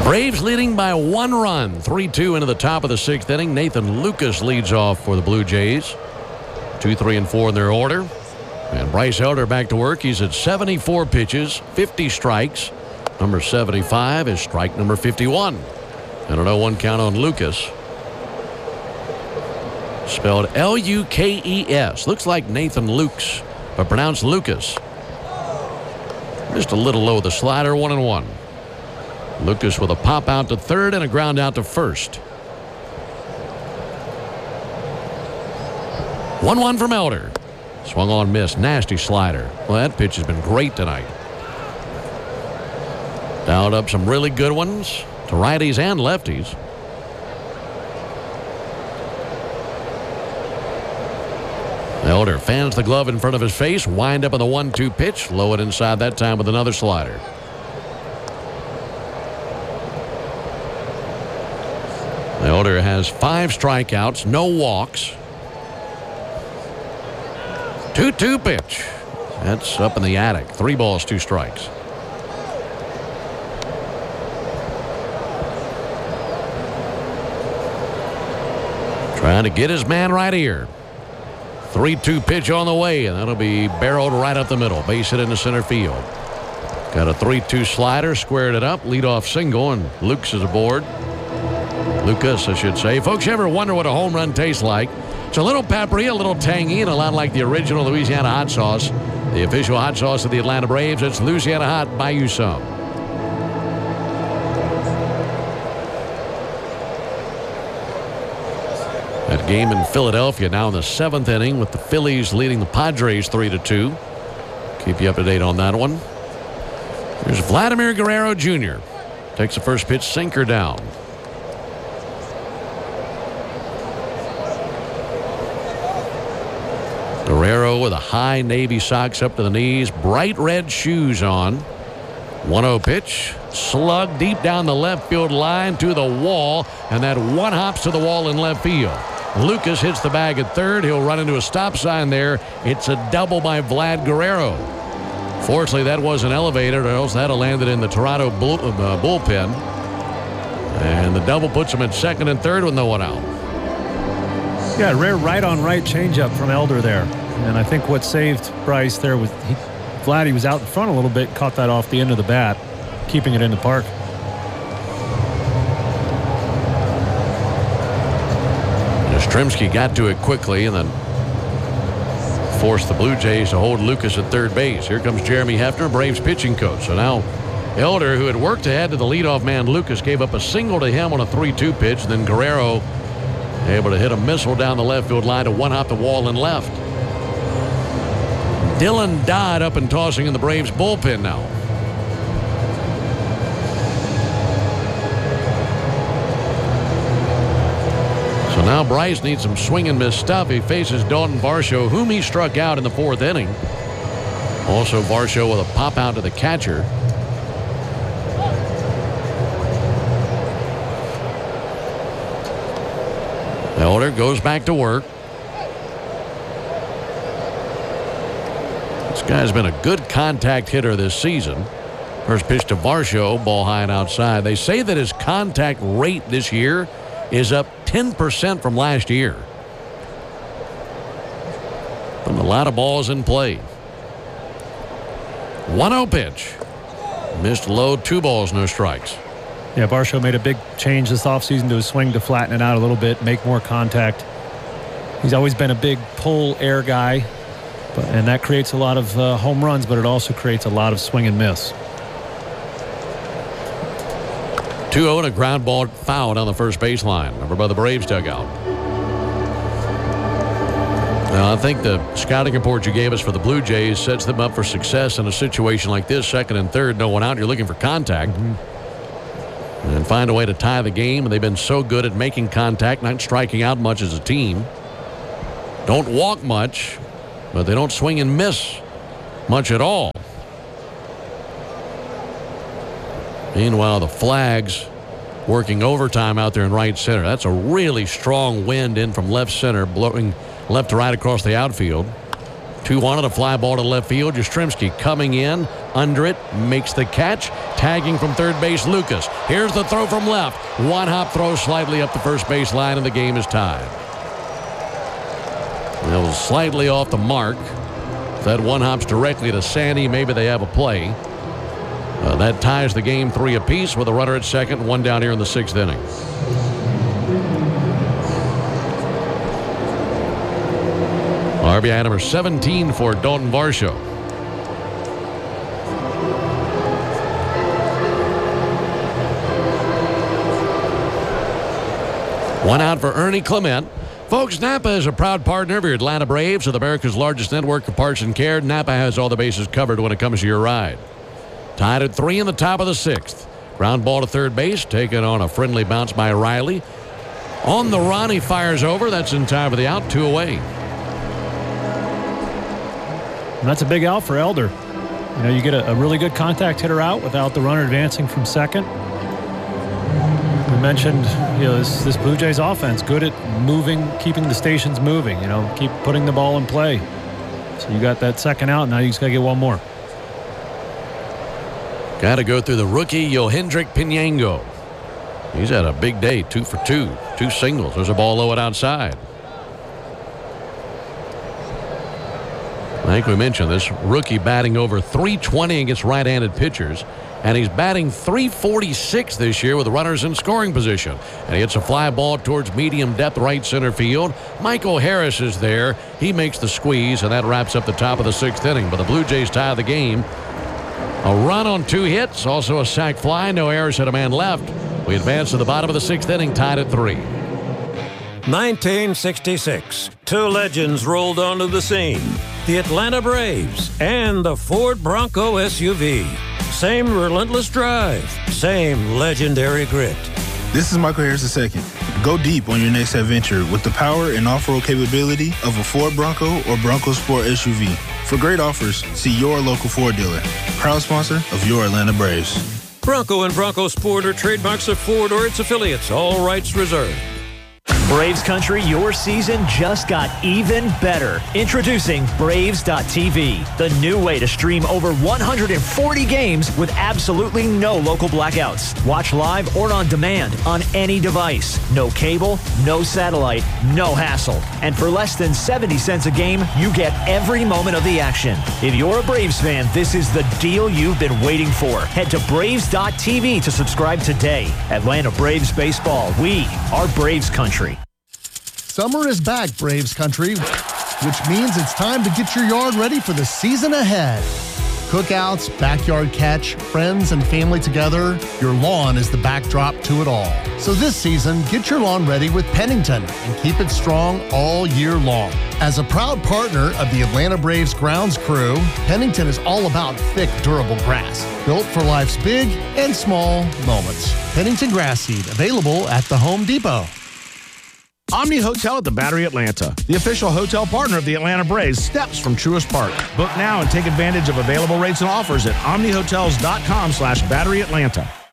Braves leading by 1 run. 3-2 into the top of the 6th inning. Nathan Lucas leads off for the Blue Jays. 2, 3, and 4 in their order. And Bryce Elder back to work. He's at 74 pitches, 50 strikes. Number 75 is strike number 51. And a 0-1 count on Lucas. Spelled L-U-K-E-S. Looks like Nathan Lukes, but pronounced Lucas. Just a little low. The slider, 1-1. Lucas with a pop out to third and a ground out to first. 1-1 from Elder. Swung on, miss. Nasty slider. Well, that pitch has been great tonight. Dialed up some really good ones to righties and lefties. Elder fans the glove in front of his face. Wind up on the 1-2 pitch. Low it inside that time with another slider. Elder has 5 strikeouts, no walks. 2-2 pitch. That's up in the attic. 3 balls, 2 strikes. Trying to get his man right here. 3-2 pitch on the way, and that'll be barreled right up the middle. Base hit into center field. Got a 3-2 slider, squared it up, leadoff single, and Lucas is aboard. Lucas, I should say. Folks, you ever wonder what a home run tastes like? It's a little peppery, a little tangy, and a lot like the original Louisiana hot sauce. The official hot sauce of the Atlanta Braves. It's Louisiana Hot. Buy you some. That game in Philadelphia now in the 7th inning with the Phillies leading the Padres 3-2. Keep you up to date on that one. Here's Vladimir Guerrero Jr. Takes the first pitch, sinker down. Guerrero with a high navy socks up to the knees, bright red shoes on. 1-0 pitch, slug deep down the left field line to the wall, and that one hops to the wall in left field. Lucas hits the bag at third. He'll run into a stop sign there. It's a double by Vlad Guerrero. Fortunately, that wasn't elevated, or else that would have landed in the Toronto bullpen. And the double puts him at second and third with no one out. Yeah, rare right-on-right changeup from Elder there. And I think what saved Bryce there was Vladdy was out in front a little bit, caught that off the end of the bat, keeping it in the park. Yastrzemski got to it quickly and then forced the Blue Jays to hold Lucas at third base. Here comes Jeremy Hefner, Braves pitching coach. So now Elder, who had worked ahead to the leadoff man Lucas, gave up a single to him on a 3-2 pitch. Then Guerrero able to hit a missile down the left field line to one-hop the wall and left. Dylan Dodd up and tossing in the Braves bullpen now. So now Bryce needs some swing and miss stuff. He faces Dalton Varsho, whom he struck out in the 4th inning. Also Varsho with a pop out to the catcher. Elder goes back to work. This guy's been a good contact hitter this season. First pitch to Varsho, ball high and outside. They say that his contact rate this year is up 10% from last year. Putting a lot of balls in play. 1-0 pitch. Missed low, 2 balls, no strikes. Yeah, Varsho made a big change this offseason to his swing to flatten it out a little bit, make more contact. He's always been a big pull air guy, and that creates a lot of home runs, but it also creates a lot of swing and miss. 2-0 and a ground ball foul down the first baseline over by the Braves dugout. Now, I think the scouting report you gave us for the Blue Jays sets them up for success in a situation like this. Second and third, no one out. You're looking for contact. And find a way to tie the game. And they've been so good at making contact, not striking out much as a team. Don't walk much, but they don't swing and miss much at all. Meanwhile, the Flags working overtime out there in right center. That's a really strong wind in from left center, blowing left to right across the outfield. 2-1 on a fly ball to left field. Yastrzemski coming in, under it, makes the catch. Tagging from third base, Lucas. Here's the throw from left. One hop throw slightly up the first base line, and the game is tied. It was slightly off the mark. If that one hops directly to Sandy, maybe they have a play. That ties the game 3 apiece with a runner at second, one down here in the 6th inning. RBI number 17 for Dalton Varsho. One out for Ernie Clement. Folks, Napa is a proud partner of your Atlanta Braves with America's largest network of parts and care. Napa has all the bases covered when it comes to your ride. Tied at 3 in the top of the 6th. Ground ball to third base, taken on a friendly bounce by Riley. On the run, he fires over. That's in time for the out, 2 away. And that's a big out for Elder. You know, you get a really good contact hitter out without the runner advancing from second. We mentioned, you know, this Blue Jays offense, good at moving, keeping the stations moving, you know, keep putting the ball in play. So you got that second out, now you just got to get one more. Got to go through the rookie, Yohendrick Pinango. He's had a big day, 2 for 2, 2 singles. There's a ball low and outside. I think we mentioned this rookie batting over .320 against right-handed pitchers, and he's batting .346 this year with runners in scoring position. And he hits a fly ball towards medium depth right center field. Michael Harris is there. He makes the squeeze, and that wraps up the top of the 6th inning. But the Blue Jays tie the game. A run on 2 hits, also a sac fly. No errors, hit a man left. We advance to the bottom of the 6th inning, tied at 3. 1966, 2 legends rolled onto the scene. The Atlanta Braves and the Ford Bronco SUV. Same relentless drive, same legendary grit. This is Michael Harris II. Go deep on your next adventure with the power and off-road capability of a Ford Bronco or Bronco Sport SUV. For great offers, see your local Ford dealer. Proud sponsor of your Atlanta Braves. Bronco and Bronco Sport are trademarks of Ford or its affiliates. All rights reserved. Braves Country, your season just got even better. Introducing Braves.tv, the new way to stream over 140 games with absolutely no local blackouts. Watch live or on demand on any device. No cable, no satellite, no hassle. And for less than 70 cents a game, you get every moment of the action. If you're a Braves fan, this is the deal you've been waiting for. Head to Braves.tv to subscribe today. Atlanta Braves Baseball, we are Braves Country. Summer is back, Braves Country, which means it's time to get your yard ready for the season ahead. Cookouts, backyard catch, friends and family together, your lawn is the backdrop to it all. So this season, get your lawn ready with Pennington and keep it strong all year long. As a proud partner of the Atlanta Braves grounds crew, Pennington is all about thick, durable grass, built for life's big and small moments. Pennington grass seed, available at the Home Depot. Omni Hotel at the Battery Atlanta, the official hotel partner of the Atlanta Braves, steps from Truist Park. Book now and take advantage of available rates and offers at omnihotels.com/BatteryAtlanta.